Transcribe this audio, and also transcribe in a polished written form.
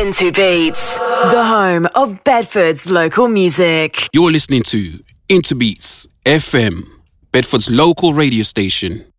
Into Beats, the home of Bedford's local music. You're listening to Into Beats FM, Bedford's local radio station.